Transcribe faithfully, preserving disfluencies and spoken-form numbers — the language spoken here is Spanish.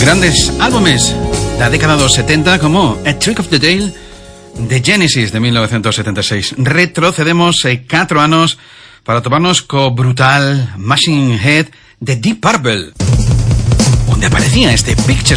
Grandes álbumes de la década de los setenta como A Trick of the Tail de Genesis de mil novecientos setenta y seis. Retrocedemos eh, cuatro años para toparnos con brutal Machine Head de Deep Purple, donde aparecía este Pictures